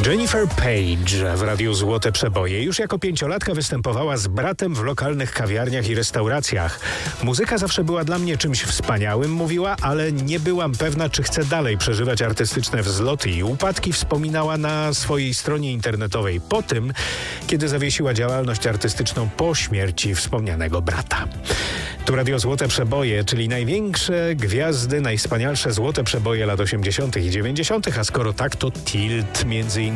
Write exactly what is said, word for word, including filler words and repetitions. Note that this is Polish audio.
Jennifer Page w Radiu Złote Przeboje. Już jako pięciolatka występowała z bratem w lokalnych kawiarniach i restauracjach. Muzyka zawsze była dla mnie czymś wspaniałym, mówiła, ale nie byłam pewna, czy chcę dalej przeżywać artystyczne wzloty i upadki, wspominała na swojej stronie internetowej po tym, kiedy zawiesiła działalność artystyczną po śmierci wspomnianego brata. Tu Radio Złote Przeboje, czyli największe gwiazdy, najwspanialsze złote przeboje lat osiemdziesiątych i dziewięćdziesiątych, a skoro tak, to Tilt między innymi.